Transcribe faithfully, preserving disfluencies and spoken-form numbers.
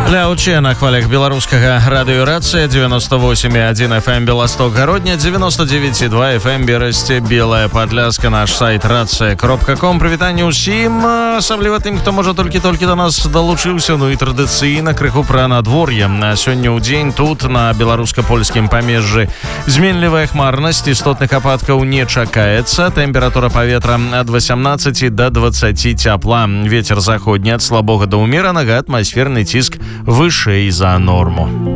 Ляўчэ на хвалях беларускага радыёрацыя девяносто восемь и один эф эм Белосток Гародня, девяносто девять и два эф эм Берасце, Белая Падляска, наш сайт рация кропка ком. Прывітанне ўсім, асабліва тым, хто можа толькі-толькі до нас далучыўся. Ну і традыцыйна крыху пра надвор'е. Сёння ў дзень тут на беларуска-польскім памежжы зменлівая хмарнасць, істотных ападкаў не чакаецца. Тэмпература паветра ад восемнадцати до двадцати цяпла. Вецер заходні ад слабога да ўмеранага, атмасферны ціск вышэй за норму.